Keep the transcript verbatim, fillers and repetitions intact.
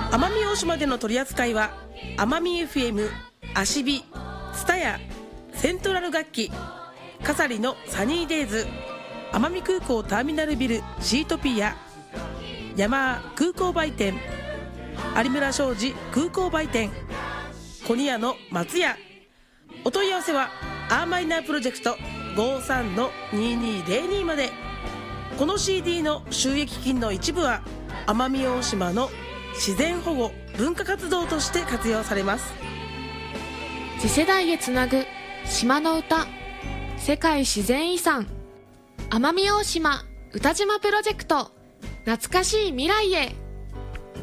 奄美大島での取り扱いは奄美 エフエム、アシビ、ツタヤ、セントラル楽器、カサリのサニーデイズ、奄美空港ターミナルビルシートピア、ヤマー空港売店、有村商事空港売店、コニヤの松屋。お問い合わせはアーマイナープロジェクト ごーさんのにーにーぜろに まで。この シーディー の収益金の一部は奄美大島の自然保護文化活動として活用されます。 次世代へつなぐ島の歌、世界自然遺産奄美大島歌島プロジェクト、懐かしい未来へ。